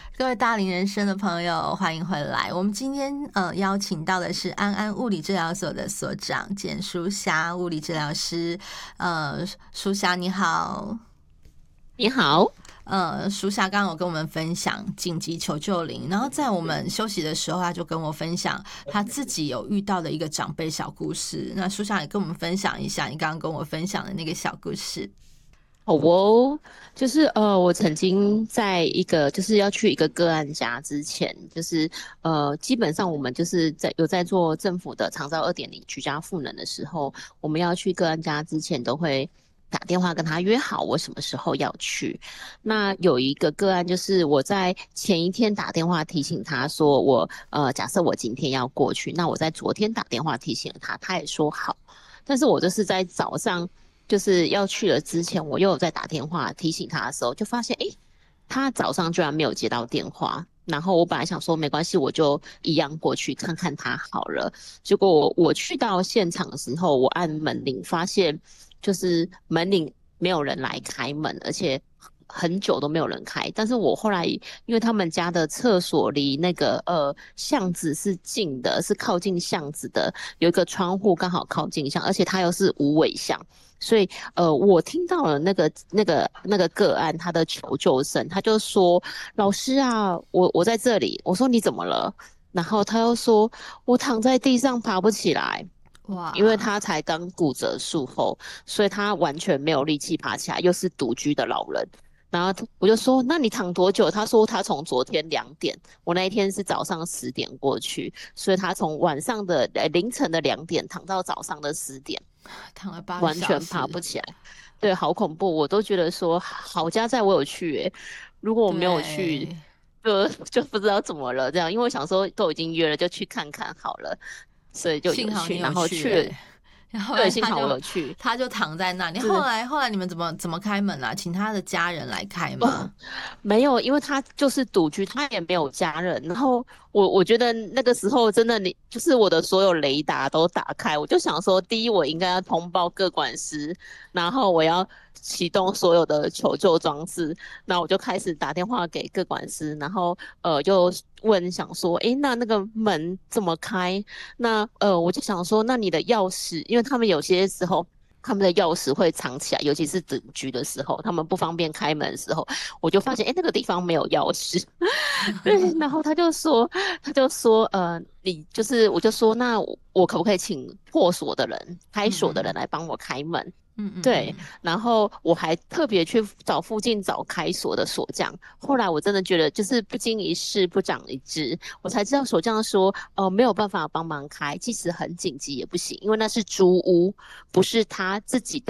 各位大龄人生的朋友，欢迎回来。我们今天邀请到的是安安物理治疗所的所长简淑霞物理治疗师。淑霞你好。 你好。 淑霞刚刚有跟我们分享紧急求救铃，然后在我们休息的时候，他就跟我分享他自己有遇到的一个长辈小故事。那淑霞也跟我们分享一下你刚刚跟我分享的那个小故事。 好哦，就是我曾经在一个就是要去一个个案家之前，就是基本上我们就是在做政府的长照2.0居家赋能的时候，我们要去个案家之前都会打电话跟他约好我什么时候要去。那有一个个案就是我在前一天打电话提醒他说假设我今天要过去，那我在昨天打电话提醒了他，他也说好，但是我就是在早上。就是要去了之前，我又有在打电话提醒他的时候，就发现他早上居然没有接到电话。然后我本来想说没关系，我就一样过去看看他好了。结果我去到现场的时候，我按门铃，发现就是门铃没有人来开门，而且很久都没有人开。但是我后来因为他们家的厕所离那个巷子是近的，是靠近巷子的，有一个窗户刚好靠近巷，而且它又是无尾巷。所以我听到了那个个案他的求救声，他就说：“老师啊，我在这里。”我说：“你怎么了？”然后他又说：“我躺在地上爬不起来。”因为哇。 他才刚骨折术后，所以他完全没有力气爬起来，又是独居的老人。然后我就说：“那你躺多久？”他说：“他从昨天2点，我那一天是早上10点过去，所以他从晚上的凌晨的2点躺到早上的10点。” 躺了8个完全爬小时。 不起来。对，好恐怖！我都觉得说好家在我有去如果我没有去， 对。 就不知道怎么了这样。因为我想说都已经约了，就去看看好了，所以就有去， 幸好你有然后去去了。 然后后对，幸好我来他就有去。 他就躺在那里。后是来后来你们怎么开门啊？请他的家人来开哦， 吗？ 没有，因为他就是独居，他也没有家人。然后我觉得那个时候真的，你就是我的所有雷达都打开，我就想说，第一我应该要通报各管师，然后我要启动所有的求救装置，那我就开始打电话给各管师，然后就问想说，诶，那个门怎么开？那我就想说，那你的钥匙，因为他们有些时候。他们的钥匙会藏起来，尤其是独居的时候，他们不方便开门的时候，我就发现，那个地方没有钥匙。对，然后他就说，你就是，我就说，那我可不可以请破锁的人、开锁的人嗯嗯来帮我开门？ 嗯嗯对， 嗯。 然后我还特别去找附近找开锁的锁匠。后来我真的觉得，就是不经一事不长一智，我才知道锁匠说，没有办法帮忙开，即使很紧急也不行，因为那是租屋，不是他自己的。